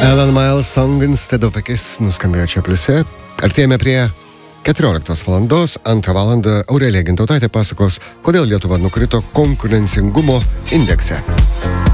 Alan Miles Song Instead of a Kiss nuskambėjo čia pliuse. Artėjame prie 14 valandos. 2 valandą Aurelija Gintautaitė pasakos, kodėl Lietuva nukrito konkurencingumo indekse.